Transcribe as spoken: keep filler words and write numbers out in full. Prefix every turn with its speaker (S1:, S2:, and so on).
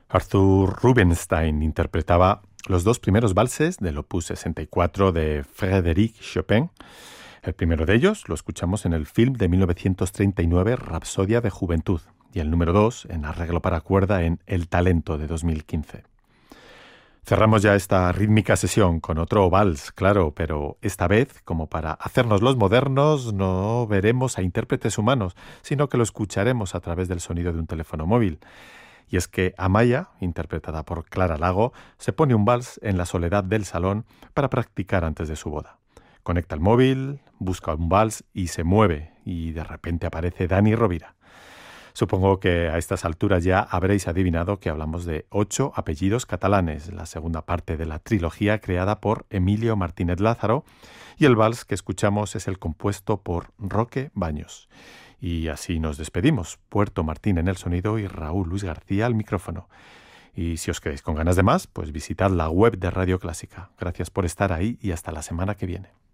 S1: Arthur Rubinstein interpretaba los dos primeros valses del opus sesenta y cuatro de Frédéric Chopin. El primero de ellos lo escuchamos en el film de mil novecientos treinta y nueve Rapsodia de Juventud y el número dos en arreglo para cuerda en El Talento de dos mil quince. Cerramos ya esta rítmica sesión con otro vals, claro, pero esta vez, como para hacernos los modernos, no veremos a intérpretes humanos, sino que lo escucharemos a través del sonido de un teléfono móvil. Y es que Amaya, interpretada por Clara Lago, se pone un vals en la soledad del salón para practicar antes de su boda. Conecta el móvil, busca un vals y se mueve, y de repente aparece Dani Rovira. Supongo que a estas alturas ya habréis adivinado que hablamos de Ocho apellidos catalanes, la segunda parte de la trilogía creada por Emilio Martínez Lázaro, y el vals que escuchamos es el compuesto por Roque Baños. Y así nos despedimos. Puerto Martín en el sonido y Raúl Luis García al micrófono. Y si os quedáis con ganas de más, pues visitad la web de Radio Clásica. Gracias por estar ahí y hasta la semana que viene.